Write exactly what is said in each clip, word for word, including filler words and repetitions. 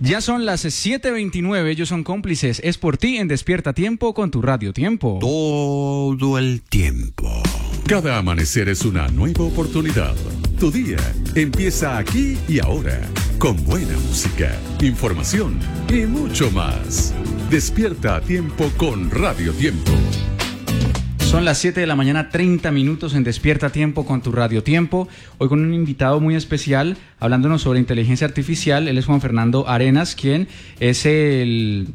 Ya son las siete veintinueve, ellos son cómplices. Es por ti en Despierta Tiempo con tu Radio Tiempo. Todo el tiempo. Cada amanecer es una nueva oportunidad. Tu día empieza aquí y ahora, con buena música, información y mucho más. Despierta a tiempo con Radio Tiempo. Son las siete de la mañana, treinta minutos en Despierta Tiempo con tu Radio Tiempo. Hoy con un invitado muy especial, hablándonos sobre inteligencia artificial. Él es Juan Fernando Arenas, quien es el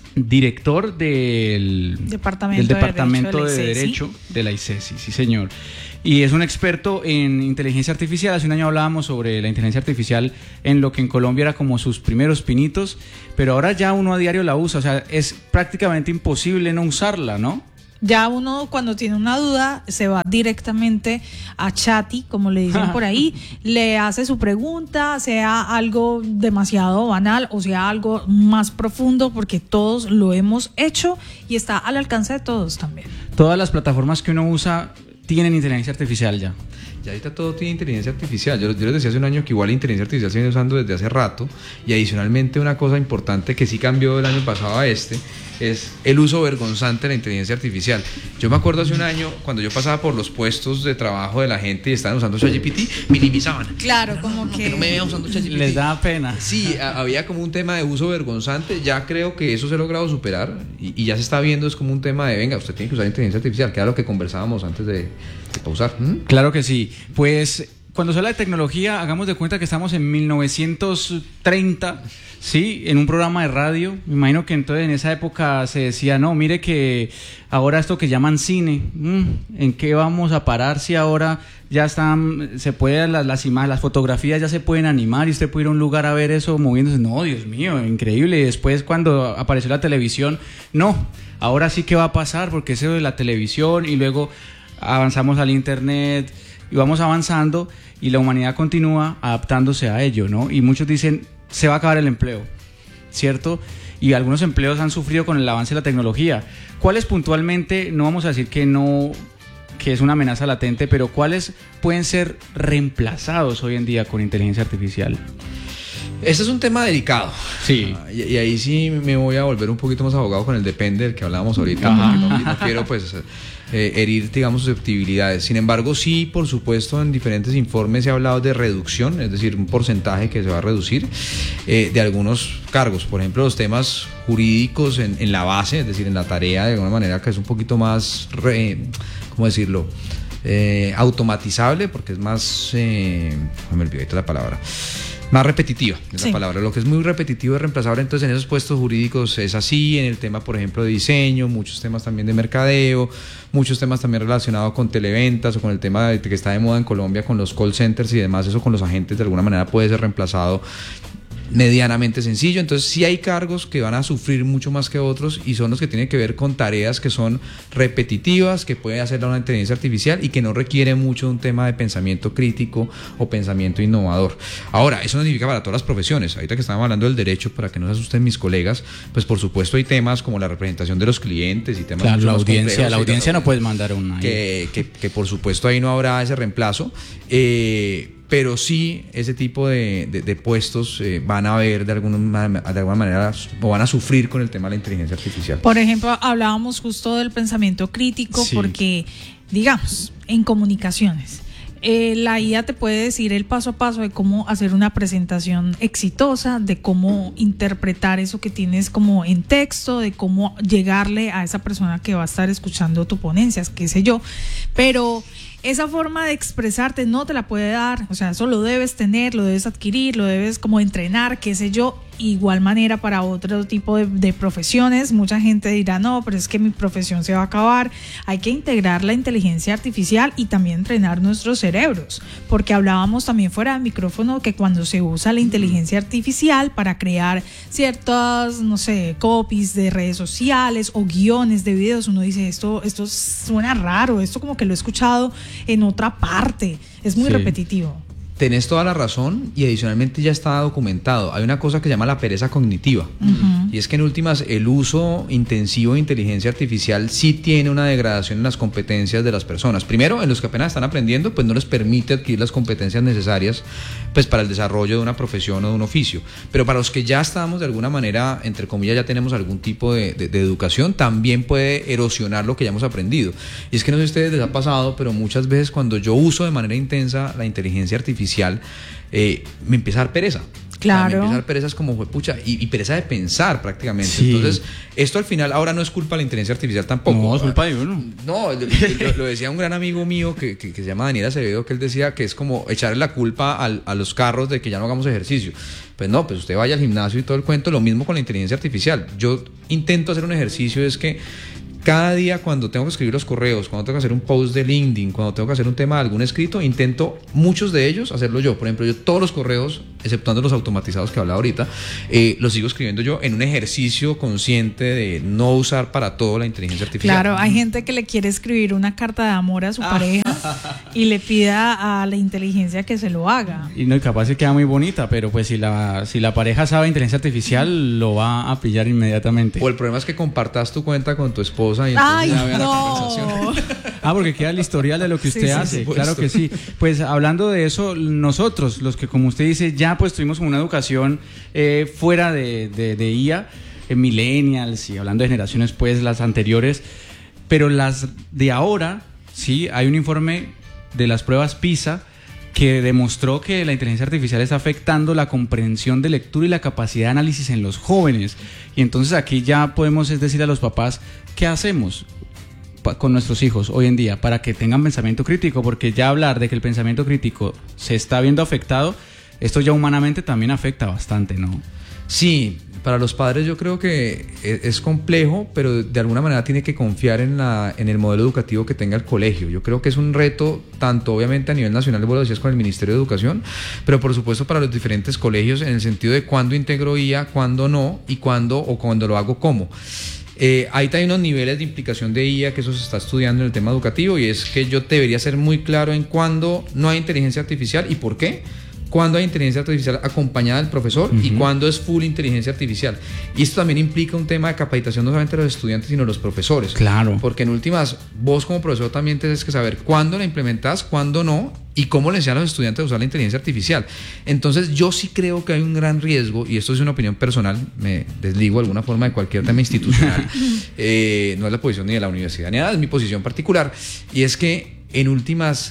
director del Departamento, del departamento de de Derecho, Derecho de la I C E S I, sí señor. Y es un experto en inteligencia artificial. Hace un año hablábamos sobre la inteligencia artificial en lo que en Colombia era como sus primeros pinitos, pero ahora ya uno a diario la usa, o sea, es prácticamente imposible no usarla, ¿no? Ya uno cuando tiene una duda se va directamente a Chatty, como le dicen por ahí, le hace su pregunta, sea algo demasiado banal o sea algo más profundo, porque todos lo hemos hecho y está al alcance de todos también. Todas las plataformas que uno usa tienen inteligencia artificial ya. Ya ahorita todo tiene inteligencia artificial. Yo, yo les decía hace un año que igual la inteligencia artificial se viene usando desde hace rato, y adicionalmente una cosa importante que sí cambió del año pasado a este es el uso vergonzante de la inteligencia artificial. Yo me acuerdo hace un año cuando yo pasaba por los puestos de trabajo de la gente y estaban usando ChatGPT, minimizaban. Claro, como no, que... que no me vean usando ChatGPT. Les da pena. Sí, a, había como un tema de uso vergonzante. Ya creo que eso se ha logrado superar y, y ya se está viendo, es como un tema de, venga, usted tiene que usar inteligencia artificial, que era lo que conversábamos antes de, de pausar. ¿Mm? Claro que sí. Pues cuando se habla de tecnología, hagamos de cuenta que estamos en mil novecientos treinta, sí, en un programa de radio. Me imagino que entonces en esa época se decía, no, mire que ahora esto que llaman cine, ¿en qué vamos a parar si ahora ya están, se pueden las, las imágenes, las fotografías ya se pueden animar y usted puede ir a un lugar a ver eso moviéndose? No, Dios mío, increíble. Y después cuando apareció la televisión, no, ahora sí que va a pasar, porque eso de la televisión, y luego avanzamos al internet y vamos avanzando y la humanidad continúa adaptándose a ello, ¿no? Y muchos dicen, se va a acabar el empleo, ¿cierto? Y algunos empleos han sufrido con el avance de la tecnología. ¿Cuáles puntualmente, no vamos a decir que no, que es una amenaza latente, pero cuáles pueden ser reemplazados hoy en día con inteligencia artificial? Este es un tema delicado. Sí. Uh, y, y ahí sí me voy a volver un poquito más abogado con el depende del que hablábamos ahorita, porque no, no quiero pues eh, herir, digamos, susceptibilidades. Sin embargo, sí, por supuesto, en diferentes informes se ha hablado de reducción, es decir, un porcentaje que se va a reducir eh, de algunos cargos. Por ejemplo, los temas jurídicos en, en la base, es decir, en la tarea, de alguna manera que es un poquito más, re, ¿cómo decirlo? Eh, automatizable, porque es más, eh, me olvidé ahorita la palabra, más repetitiva, es sí. la palabra. Lo que es muy repetitivo es reemplazable. Entonces en esos puestos jurídicos es así, en el tema, por ejemplo, de diseño, muchos temas también de mercadeo, muchos temas también relacionados con televentas o con el tema de que está de moda en Colombia con los call centers y demás. Eso con los agentes de alguna manera puede ser reemplazado medianamente sencillo. Entonces sí hay cargos que van a sufrir mucho más que otros, y son los que tienen que ver con tareas que son repetitivas, que puede hacer una inteligencia artificial y que no requiere mucho de un tema de pensamiento crítico o pensamiento innovador. Ahora, eso no significa para todas las profesiones. Ahorita que estábamos hablando del derecho, para que no se asusten mis colegas, pues por supuesto hay temas como la representación de los clientes y temas claro, mucho la más audiencia, la audiencia no, no puedes mandar una que, que, que por supuesto ahí no habrá ese reemplazo, eh pero sí ese tipo de, de, de puestos eh, van a haber de alguna, de alguna manera, o van a sufrir con el tema de la inteligencia artificial. Por ejemplo, hablábamos justo del pensamiento crítico, sí. porque, digamos, en comunicaciones, eh, la I A te puede decir el paso a paso de cómo hacer una presentación exitosa, de cómo interpretar eso que tienes como en texto, de cómo llegarle a esa persona que va a estar escuchando tu ponencia, qué sé yo, pero esa forma de expresarte no te la puede dar, o sea, eso lo debes tener, lo debes adquirir, lo debes como entrenar, qué sé yo. Igual manera para otro tipo de, de profesiones, mucha gente dirá, no, pero es que mi profesión se va a acabar. Hay que integrar la inteligencia artificial y también entrenar nuestros cerebros, porque hablábamos también fuera del micrófono que cuando se usa la inteligencia artificial para crear ciertas, no sé, copies de redes sociales o guiones de videos, uno dice, esto, esto suena raro, esto como que lo he escuchado en otra parte, es muy sí. repetitivo. tenés toda la razón y adicionalmente ya está documentado. Hay una cosa que se llama la pereza cognitiva. Uh-huh. Y es que en últimas el uso intensivo de inteligencia artificial sí tiene una degradación en las competencias de las personas. Primero, en los que apenas están aprendiendo, pues no les permite adquirir las competencias necesarias pues para el desarrollo de una profesión o de un oficio. Pero para los que ya estamos de alguna manera, entre comillas, ya tenemos algún tipo de, de, de educación, también puede erosionar lo que ya hemos aprendido. Y es que no sé si a ustedes les ha pasado, pero muchas veces cuando yo uso de manera intensa la inteligencia artificial, Eh, me empieza a dar pereza. Claro. O sea, me empieza a dar pereza es como, pucha, y, y pereza de pensar prácticamente. Sí. Entonces, esto al final ahora no es culpa de la inteligencia artificial tampoco. No, es culpa de uno. No, lo, lo, lo decía un gran amigo mío que, que, que se llama Daniel Acevedo, que él decía que es como echarle la culpa al, a los carros de que ya no hagamos ejercicio. Pues no, pues usted vaya al gimnasio y todo el cuento, lo mismo con la inteligencia artificial. Yo intento hacer un ejercicio, es que cada día cuando tengo que escribir los correos, cuando tengo que hacer un post de LinkedIn, cuando tengo que hacer un tema de algún escrito, intento muchos de ellos hacerlo yo. Por ejemplo, yo todos los correos, exceptuando los automatizados que hablaba ahorita, eh, los sigo escribiendo yo en un ejercicio consciente de no usar para todo la inteligencia artificial. Claro, hay gente que le quiere escribir una carta de amor a su ah. pareja y le pida a la inteligencia que se lo haga. Y no, y capaz se queda muy bonita, pero pues si la, si la pareja sabe inteligencia artificial, lo va a pillar inmediatamente. O el problema es que compartas tu cuenta con tu esposa y ¡ay, ya vean no! la conversación. Ah, porque queda el historial de lo que usted sí, sí, hace, sí, claro que sí. Pues hablando de eso, nosotros, los que como usted dice, ya pues tuvimos una educación eh, fuera de, de, de I A, eh, millennials, y hablando de generaciones pues las anteriores, pero las de ahora, sí, hay un informe de las pruebas PISA que demostró que la inteligencia artificial está afectando la comprensión de lectura y la capacidad de análisis en los jóvenes. Y entonces aquí ya podemos es decir a los papás, ¿qué hacemos con nuestros hijos hoy en día para que tengan pensamiento crítico? Porque ya hablar de que el pensamiento crítico se está viendo afectado, esto ya humanamente también afecta bastante, ¿no? Sí, para los padres yo creo que es complejo, pero de alguna manera tiene que confiar en, la, en el modelo educativo que tenga el colegio. Yo creo que es un reto, tanto obviamente a nivel nacional, vos lo decías, con el Ministerio de Educación, pero por supuesto para los diferentes colegios en el sentido de cuándo integro I A, cuándo no, y cuándo o cuándo lo hago cómo. Eh, hay también unos niveles de implicación de I A que eso se está estudiando en el tema educativo, y es que yo debería ser muy claro en cuándo no hay inteligencia artificial y por qué. Cuándo hay inteligencia artificial acompañada del profesor uh-huh. y cuándo es full inteligencia artificial. Y esto también implica un tema de capacitación no solamente de los estudiantes, sino de los profesores. Claro. Porque en últimas, vos como profesor también tienes que saber cuándo la implementás, cuándo no, y cómo le enseñan a los estudiantes a usar la inteligencia artificial. Entonces yo sí creo que hay un gran riesgo, y esto es una opinión personal, me desligo de alguna forma de cualquier tema institucional, eh, no es la posición ni de la universidad ni nada, es mi posición particular, y es que en últimas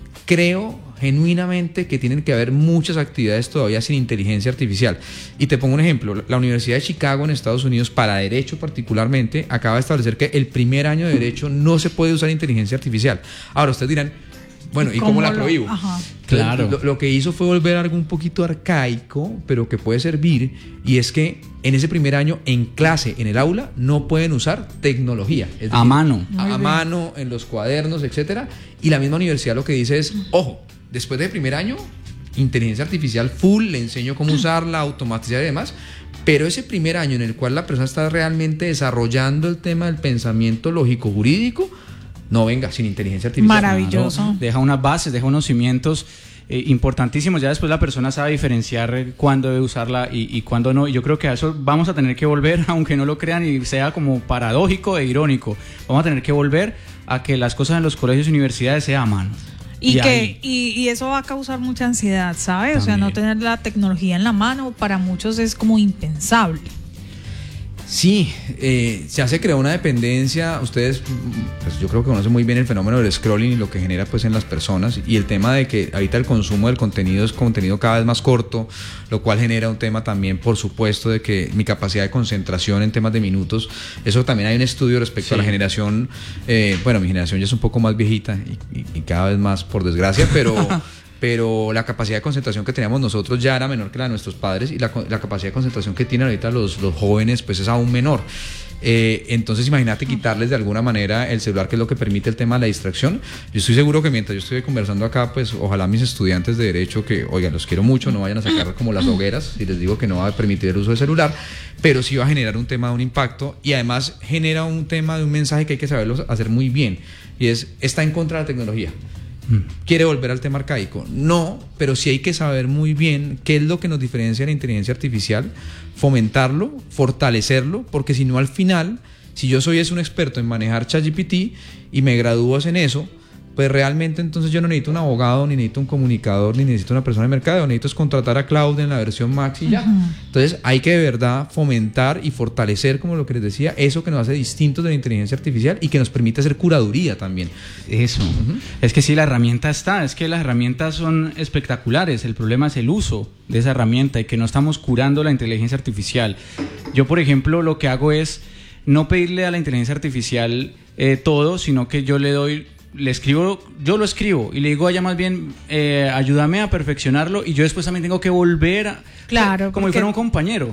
creo genuinamente que tienen que haber muchas actividades todavía sin inteligencia artificial. Y te pongo un ejemplo, la Universidad de Chicago en Estados Unidos, para Derecho particularmente, acaba de establecer que el primer año de Derecho no se puede usar inteligencia artificial. Ahora ustedes dirán, bueno, ¿y cómo, ¿cómo la lo, prohíbo? Ajá. Claro. Lo, lo que hizo fue volver algo un poquito arcaico, pero que puede servir, y es que en ese primer año, en clase, en el aula, no pueden usar tecnología. Es decir, a mano. A, a mano, en los cuadernos, etcétera. Y la misma universidad lo que dice es, ojo, después del primer año, inteligencia artificial full, le enseño cómo usarla, automatizar y demás, pero ese primer año en el cual la persona está realmente desarrollando el tema del pensamiento lógico jurídico, no venga, sin inteligencia artificial. Maravilloso. No, deja unas bases, deja unos cimientos eh, importantísimos. Ya después la persona sabe diferenciar cuándo debe usarla y, y cuándo no. Y yo creo que a eso vamos a tener que volver, aunque no lo crean y sea como paradójico e irónico. Vamos a tener que volver a que las cosas en los colegios y universidades sean a mano. Y, y, que, y, y eso va a causar mucha ansiedad, ¿sabes? También. O sea, no tener la tecnología en la mano para muchos es como impensable. Sí, eh, ya se creó una dependencia. Ustedes, pues yo creo que conocen muy bien el fenómeno del scrolling y lo que genera pues en las personas, y el tema de que ahorita el consumo del contenido es contenido cada vez más corto, lo cual genera un tema también, por supuesto, de que mi capacidad de concentración en temas de minutos, eso también hay un estudio respecto sí. a la generación, eh, bueno, mi generación ya es un poco más viejita y, y, y cada vez más, por desgracia, pero... pero la capacidad de concentración que teníamos nosotros ya era menor que la de nuestros padres, y la, la capacidad de concentración que tienen ahorita los, los jóvenes pues es aún menor. Eh, entonces imagínate quitarles de alguna manera el celular, que es lo que permite el tema de la distracción. Yo estoy seguro que mientras yo estoy conversando acá, pues ojalá mis estudiantes de Derecho, que oigan, los quiero mucho, no vayan a sacar como las hogueras si les digo que no va a permitir el uso del celular, pero sí va a generar un tema de un impacto, y además genera un tema de un mensaje que hay que saberlo hacer muy bien, y es, está en contra de la tecnología. quiere volver al tema arcaico. No, pero sí hay que saber muy bien qué es lo que nos diferencia de la inteligencia artificial, fomentarlo, fortalecerlo, porque si no al final, si yo soy es un experto en manejar ChatGPT y me gradúo en eso, pues realmente entonces yo no necesito un abogado, ni necesito un comunicador, ni necesito una persona de mercadeo, necesito es contratar a Cloud en la versión Max y ya. Uh-huh. Entonces hay que de verdad fomentar y fortalecer, como lo que les decía, eso que nos hace distintos de la inteligencia artificial y que nos permite hacer curaduría también. Eso. Uh-huh. Es que sí, la herramienta está, es que las herramientas son espectaculares, el problema es el uso de esa herramienta y que no estamos curando la inteligencia artificial. Yo, por ejemplo, lo que hago es no pedirle a la inteligencia artificial eh, todo, sino que yo le doy... le escribo, yo lo escribo y le digo a ella más bien, eh, ayúdame a perfeccionarlo y yo después también tengo que volver a... Claro. Como si fuera un compañero.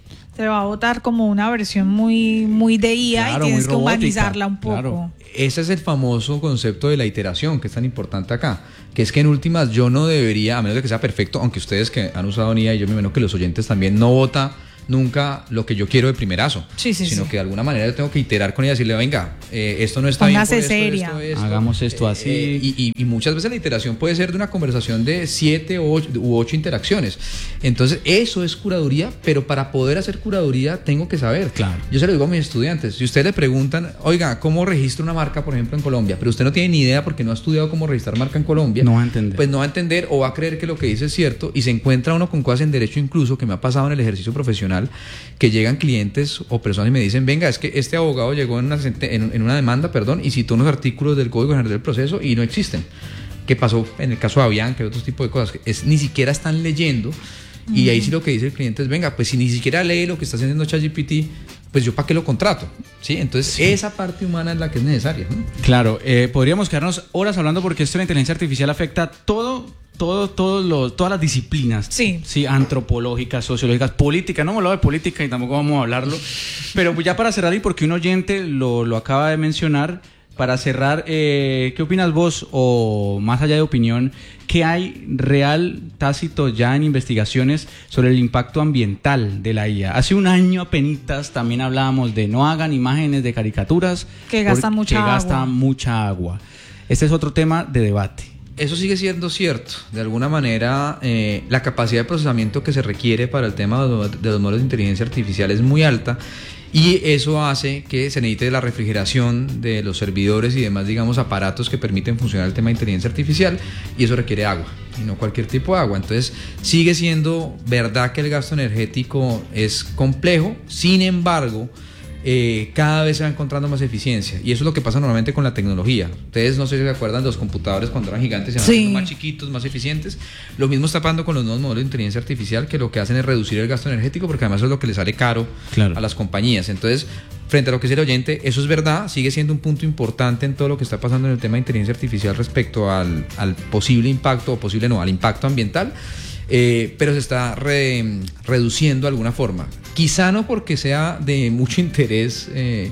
Te va a botar como una versión muy, muy de I A, claro, y tienes que humanizarla un poco. Claro. Ese es el famoso concepto de la iteración, que es tan importante acá, que es que en últimas yo no debería, a menos de que sea perfecto, aunque ustedes que han usado N I A y yo me imagino que los oyentes también, no vota nunca lo que yo quiero de primerazo, sí, sí, sino sí. que de alguna manera yo tengo que iterar con ella y decirle, venga, eh, esto no está Póngase bien por seria. Esto, esto, esto. Hagamos esto así. Eh, y, y, y muchas veces la iteración puede ser de una conversación de siete u ocho, u ocho interacciones. Entonces eso es curaduría, pero para poder hacer curaduría tengo que saber. Claro. Yo se lo digo a mis estudiantes, si ustedes le preguntan, oiga, ¿cómo registro una marca, por ejemplo, en Colombia? Pero usted no tiene ni idea porque no ha estudiado cómo registrar marca en Colombia. No va a entender. Pues no va a entender o va a creer que lo que dice es cierto y se encuentra uno con cosas en derecho incluso, que me ha pasado en el ejercicio profesional, que llegan clientes o personas y me dicen, venga, es que este abogado llegó en una, en, en una demanda, perdón, y citó unos artículos del Código General del Proceso y no existen. ¿Qué pasó en el caso de Avianca y otros tipos de cosas? Es, ni siquiera están leyendo, mm. y ahí sí lo que dice el cliente es, venga, pues si ni siquiera lee lo que está haciendo ChatGPT, pues yo para qué lo contrato, ¿sí? Entonces sí. esa parte humana es la que es necesaria, ¿no? Claro, eh, podríamos quedarnos horas hablando porque esto de la inteligencia artificial afecta todo... Todo, todo lo, todas las disciplinas, sí. sí, antropológicas, sociológicas, políticas, no hemos hablado de política y tampoco vamos a hablarlo, pero ya para cerrar, y porque un oyente lo, lo acaba de mencionar, para cerrar, eh, ¿qué opinas vos, o más allá de opinión, qué hay real, tácito ya en investigaciones sobre el impacto ambiental de la I A? Hace un año apenitas también hablábamos de no hagan imágenes de caricaturas que gastan mucha que agua. gastan mucha agua. Este es otro tema de debate. Eso sigue siendo cierto. De alguna manera, eh, la capacidad de procesamiento que se requiere para el tema de los, de los modelos de inteligencia artificial es muy alta y eso hace que se necesite la refrigeración de los servidores y demás, digamos, aparatos que permiten funcionar el tema de inteligencia artificial y eso requiere agua y no cualquier tipo de agua. Entonces, sigue siendo verdad que el gasto energético es complejo, sin embargo... Eh, cada vez se va encontrando más eficiencia y eso es lo que pasa normalmente con la tecnología. Ustedes no sé si se acuerdan de los computadores cuando eran gigantes, se van haciendo más chiquitos, más eficientes. Lo mismo está pasando con los nuevos modelos de inteligencia artificial, que lo que hacen es reducir el gasto energético porque además eso es lo que le sale caro claro. a las compañías. Entonces, frente a lo que dice el oyente, eso es verdad, sigue siendo un punto importante en todo lo que está pasando en el tema de inteligencia artificial respecto al, al posible impacto, o posible no, al impacto ambiental. Eh, pero se está re, reduciendo de alguna forma. Quizá no porque sea de mucho interés, eh,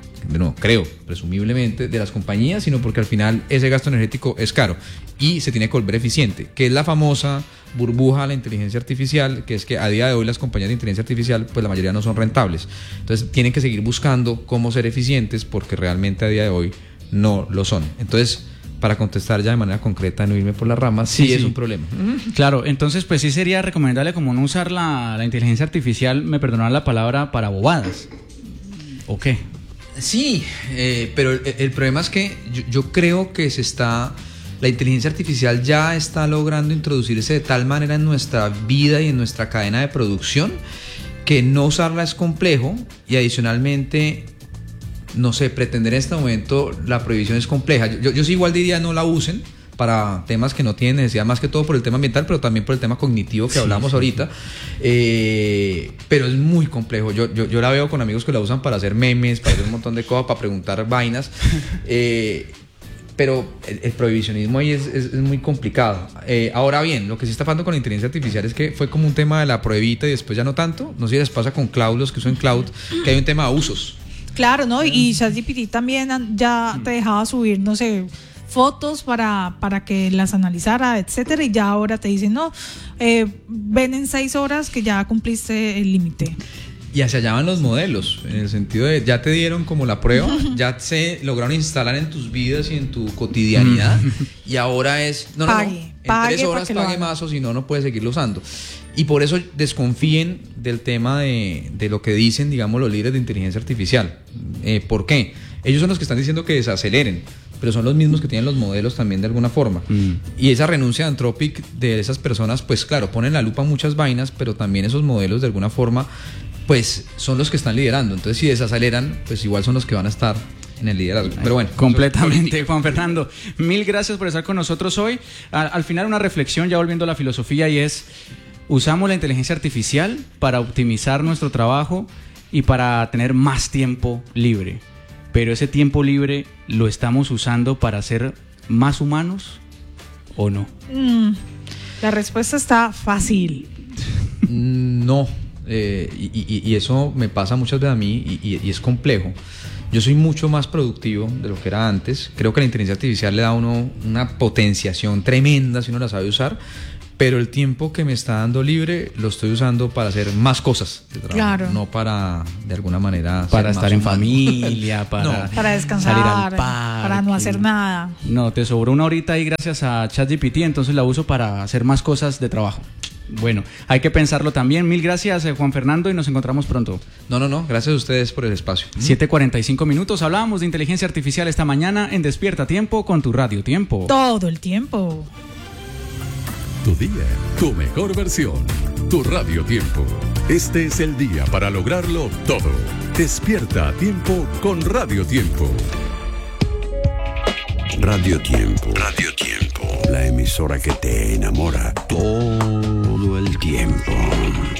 no creo, presumiblemente, de las compañías, sino porque al final ese gasto energético es caro y se tiene que volver eficiente, que es la famosa burbuja de la inteligencia artificial, que es que a día de hoy las compañías de inteligencia artificial, pues la mayoría no son rentables. Entonces tienen que seguir buscando cómo ser eficientes porque realmente a día de hoy no lo son. Entonces, para contestar ya de manera concreta, no irme por las ramas, sí, sí es sí. un problema. Claro, entonces pues sí sería recomendable como no usar la, la inteligencia artificial, me perdonarán la palabra, para bobadas. ¿O qué? Sí, eh, pero el, el problema es que yo, yo creo que se está... La inteligencia artificial ya está logrando introducirse de tal manera en nuestra vida y en nuestra cadena de producción que no usarla es complejo y adicionalmente... no sé, pretender en este momento la prohibición es compleja. Yo, yo sí igual diría no la usen para temas que no tienen necesidad, más que todo por el tema ambiental, pero también por el tema cognitivo que sí, hablamos sí. ahorita. Eh, pero es muy complejo. Yo, yo, yo la veo con amigos que la usan para hacer memes, para hacer un montón de cosas, para preguntar vainas. Eh, pero el, el prohibicionismo ahí es, es, es muy complicado. Eh, ahora bien, lo que sí está pasando con la inteligencia artificial es que fue como un tema de la pruebita y después ya no tanto. No sé si les pasa con Cloud, los que usan Cloud, que hay un tema de usos. Claro, ¿no? Y ChatGPT también ya te dejaba subir, no sé, fotos para, para que las analizara, etcétera, y ya ahora te dicen, no, eh, ven en seis horas que ya cumpliste el límite. Y hacia allá van los modelos, en el sentido de ya te dieron como la prueba, ya se lograron instalar en tus vidas y en tu cotidianidad, y ahora es, no, no, pague, no, en pague tres horas pague más o si no, no puede seguirlo usando. Y por eso desconfíen del tema de, de lo que dicen, digamos, los líderes de inteligencia artificial. Eh, ¿Por qué? Ellos son los que están diciendo que desaceleren, pero son los mismos que tienen los modelos también de alguna forma. Mm. Y esa renuncia de Anthropic de esas personas, pues claro, ponen la lupa muchas vainas, pero también esos modelos de alguna forma, pues son los que están liderando. Entonces si desaceleran, pues igual son los que van a estar en el liderazgo. Pero bueno, completamente, Juan Fernando. Mil gracias por estar con nosotros hoy. Al, al final una reflexión, ya volviendo a la filosofía, y es: usamos la inteligencia artificial para optimizar nuestro trabajo y para tener más tiempo libre. Pero ese tiempo libre lo estamos usando para ser más humanos, ¿o no? Mm, la respuesta está fácil. No, eh, y, y, y eso me pasa muchas veces a mí y, y, y es complejo. Yo soy mucho más productivo de lo que era antes. Creo que la inteligencia artificial le da a uno una potenciación tremenda si uno la sabe usar. Pero el tiempo que me está dando libre lo estoy usando para hacer más cosas de trabajo, claro. No para, de alguna manera, para estar en humano. familia, para, no. para descansar, salir al parque, para no hacer nada. No, te sobró una horita ahí gracias a ChatGPT, entonces la uso para hacer más cosas de trabajo. Bueno, hay que pensarlo también. Mil gracias, Juan Fernando, y nos encontramos pronto. No, no, no, gracias a ustedes por el espacio. siete cuarenta y cinco minutos, hablábamos de inteligencia artificial esta mañana en Despierta Tiempo con tu Radio Tiempo. Todo el tiempo. Tu día, tu mejor versión, tu Radio Tiempo. Este es el día para lograrlo todo. Despierta a tiempo con Radio Tiempo. Radio Tiempo. Radio Tiempo. La emisora que te enamora todo el tiempo.